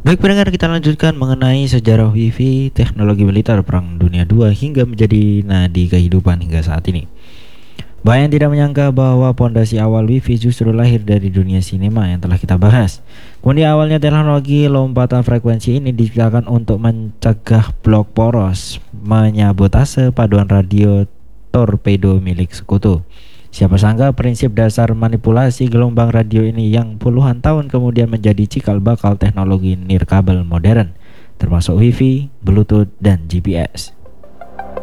Baik pendengar, kita lanjutkan mengenai sejarah Wi-Fi, teknologi militer Perang Dunia II hingga menjadi nadi kehidupan hingga saat ini. Banyak yang tidak menyangka bahwa pondasi awal Wi-Fi justru lahir dari dunia sinema yang telah kita bahas. Kemudian awalnya teknologi lompatan frekuensi ini diciptakan untuk mencegah blok poros menyabotase paduan radio torpedo milik sekutu. Siapa sangka prinsip dasar manipulasi gelombang radio ini yang puluhan tahun kemudian menjadi cikal bakal teknologi nirkabel modern, termasuk Wi-Fi, Bluetooth, dan GPS.